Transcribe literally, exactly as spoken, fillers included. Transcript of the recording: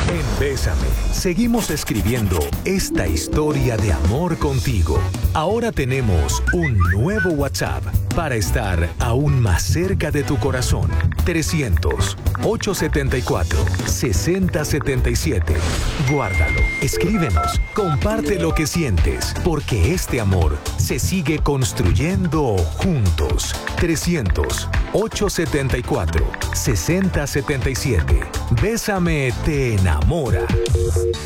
En Bésame, seguimos escribiendo esta historia de amor contigo. Ahora tenemos un nuevo WhatsApp para estar aún más cerca de tu corazón. trescientos, ochocientos setenta y cuatro, sesenta setenta y siete. Guárdalo, escríbenos, comparte lo que sientes, porque este amor se sigue construyendo juntos. trescientos, ochocientos setenta y cuatro, sesenta setenta y siete. Bésame te enamora.